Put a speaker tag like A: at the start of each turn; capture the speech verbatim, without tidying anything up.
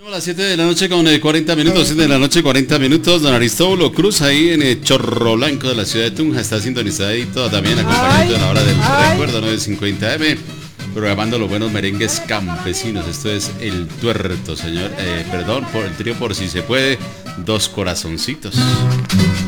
A: A las siete de la noche con eh, cuarenta minutos, siete de la noche cuarenta minutos, don Aristóbulo Cruz ahí en el Chorro Blanco de la ciudad de Tunja está sintonizadito también acompañando a la hora del ay. recuerdo nueve cincuenta eme, programando los buenos merengues campesinos. Esto es El Tuerto, señor, eh, perdón, por el trío Por Si Se Puede, Dos Corazoncitos.